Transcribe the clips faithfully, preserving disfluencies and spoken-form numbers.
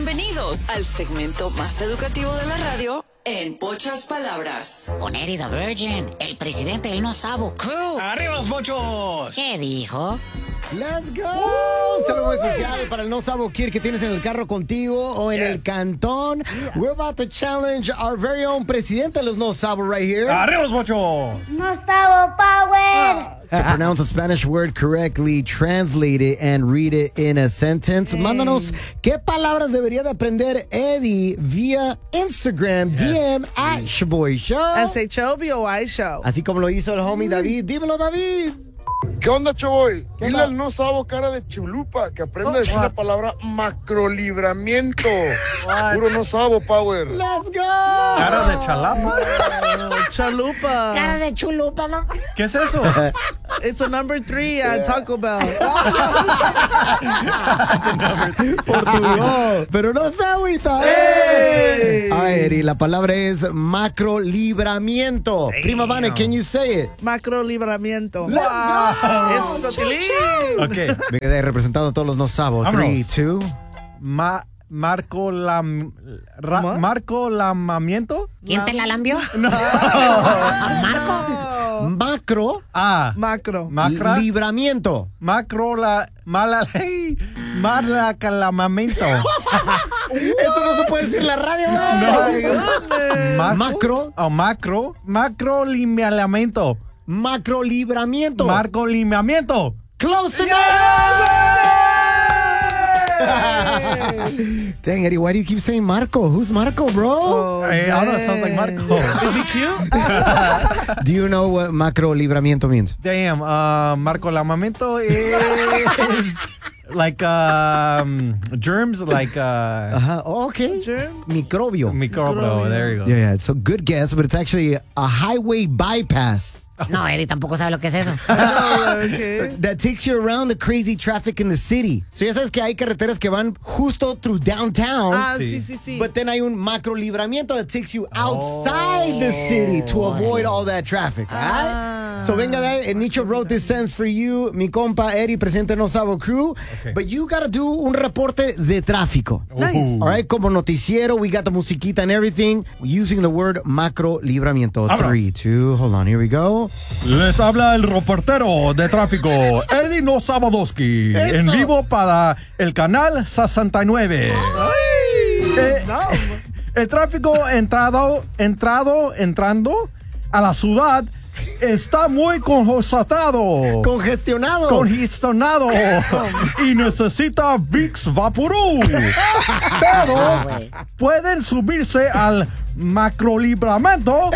Bienvenidos al segmento más educativo de la radio en pocas palabras. Con Eddie the Virgin, el presidente del No Sabo Crew. ¡Arriba los mochos! ¿Qué dijo? ¡Let's go! Un saludo muy especial para el No Sabo Kid que tienes en el carro contigo o en yes. el cantón. Yeah. We're about to challenge our very own presidente de los No Sabo right here. ¡Arriba los mochos! No Sabo Power! To pronounce a Spanish word correctly, translate it and read it in a sentence. Hey. Mándanos qué palabras debería de aprender Eddie vía Instagram, yes. D M at Shaboy Show. S H O B O I Show. Así como lo hizo el homie David. Dímelo, David. ¿Qué onda, Chaboy? Dile al No Sabo cara de chulupa que aprenda a decir la palabra macrolibramiento. Puro No Sabo Power. Let's go. Cara de chalapa. Chalupa. Cara de chulupa, ¿no? ¿Qué es eso? It's a number three at yeah. Taco Bell. Portugal. Pero no se agüita. Hey. Ay, Eri, la palabra es macrolibramiento. Hey. Prima Vane, can you say it? Macrolibramiento. Let's go. Eso, Tilín. Ok. Venga, representando a todos los No Sabo. Three, two. Ma Marco la ra, Marco lamamiento. ¿Quién te la lambió? No. Marco. Macro. Ah. Macro. Macra. Libramiento. Macro la mala hey, mala calamamento. Eso no se puede decir en la radio, güey. No. Macro. Macro. Oh, macro. Macro libramiento. Macro libramiento. Marco libramiento. Close enough. Dang, Eddie, why do you keep saying Marco? Who's Marco, bro? Oh, hey, I don't know, sounds like Marco. Is he cute? Do you know what macro libramiento means? Damn, uh, Marco lamamiento is like um, germs, like uh, uh-huh. Oh, okay. Germ? Microbio. Microbio. There you go. Yeah, yeah. It's a good guess, but it's actually a highway bypass. No, Eddie tampoco sabe lo que es eso. Oh, okay. That takes you around the crazy traffic in the city. So ya sabes que hay carreteras que van justo through downtown. Ah, sí, sí, sí. But then hay un macro libramiento that takes you outside oh. the city to avoid all that traffic. Ah. Right? So venga de ahí. Nicho wrote this sentence for you, mi compa Eddie, presidente No Sabo Crew. Okay. But you gotta do un reporte de tráfico. Nice. All right, como noticiero, we got the musiquita and everything, using the word macro libramiento. Vámonos. Three, two, hold on, here we go. Les habla el reportero de tráfico, Eddie No Sabodoski, en vivo para el canal sesenta y nueve. Ay, eh, no. El tráfico entrado, entrado, entrando a la ciudad está muy congestionado. Congestionado. Congestionado. Y necesita Vicks Vaporub. Pero pueden subirse al macrolibramiento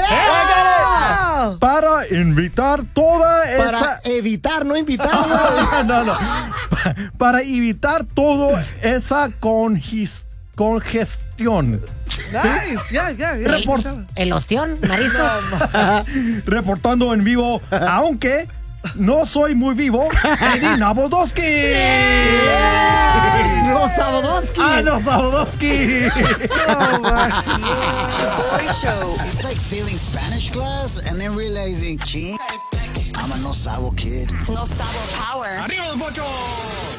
para evitar toda esa... Para evitar, no invitar. no, no. Para evitar toda esa congestión. Congestión. Nice. Yeah, yeah, yeah. Report ¿El ostión, marisco? Reportando en vivo, aunque no soy muy vivo, Eddie Nabodoski. Yeah. No Sabodoski. Ah, no Sabodoski. Oh, my. Shaboy Show. It's like failing Spanish class and then realizing, ching, I'm a No Sabo kid. No Sabo Power. ¡Arriba los mochos!